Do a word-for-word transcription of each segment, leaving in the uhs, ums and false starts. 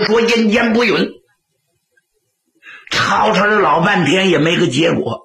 说阴间不允，吵吵了老半天也没个结果。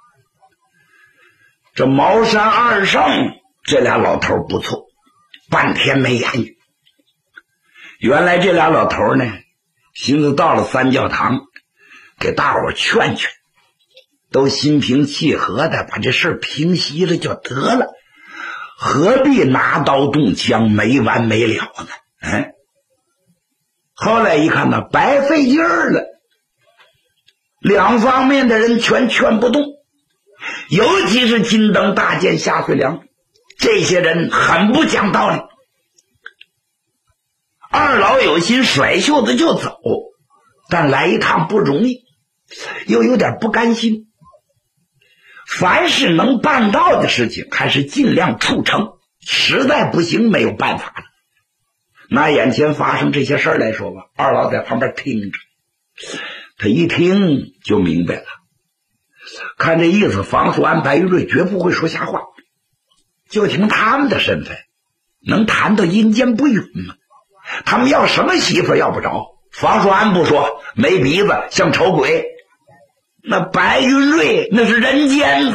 这茅山二圣这俩老头不错，半天没言语。原来这俩老头呢，寻思到了三教堂给大伙劝劝，都心平气和的把这事平息了就得了，何必拿刀动枪没完没了呢？哎，后来一看呢，白费劲儿了，两方面的人全劝不动，尤其是金灯大剑夏遂良，这些人很不讲道理。二老有心甩袖子就走，但来一趟不容易，又有点不甘心。凡是能办到的事情还是尽量促成，实在不行没有办法了。拿眼前发生这些事儿来说吧，二老在旁边听着，他一听就明白了，看这意思，房叔安、白玉瑞绝不会说瞎话，就凭他们的身份能谈到阴间不允吗？他们要什么媳妇要不着？房叔安不说没鼻子像丑鬼，那白云瑞那是人间子，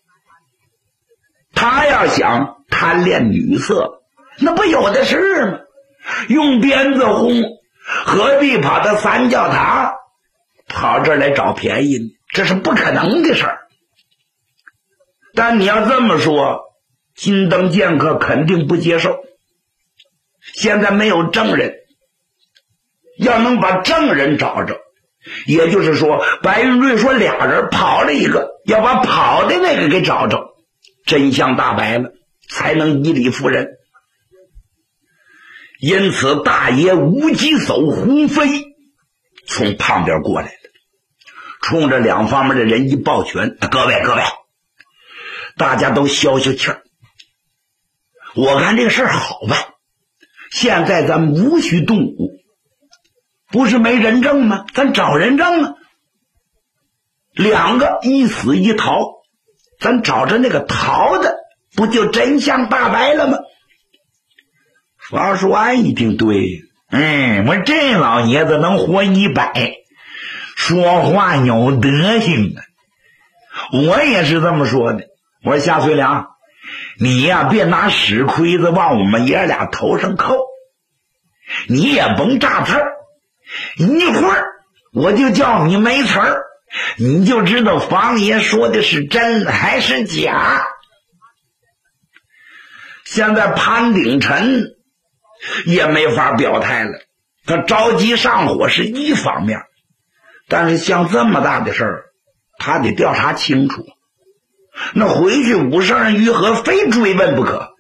他要想贪恋女色那不有的是吗？用鞭子轰，何必跑到三教堂跑这儿来找便宜呢？这是不可能的事儿。但你要这么说，金灯剑客肯定不接受。现在没有证人，要能把证人找着，也就是说白云瑞说俩人跑了一个，要把跑的那个给找着，真相大白了，才能以理服人。因此大爷无极叟胡飞从旁边过来了，冲着两方面的人一抱拳，各位各位，大家都消消气儿，我看这个事儿好办，现在咱们无需动武，不是没人证吗？咱找人证啊，两个一死一逃，咱找着那个逃的，不就真相大白了吗？房叔安一定对，嗯，我这老爷子能活一百，说话有德行啊。我也是这么说的，我说夏遂良，你呀别拿屎盔子往我们爷俩头上扣，你也甭炸刺儿，一会儿我就叫你没词儿，你就知道房爷说的是真还是假。现在潘鼎臣也没法表态了，他着急上火是一方面，但是像这么大的事儿，他得调查清楚，那回去武圣人于和非追问不可。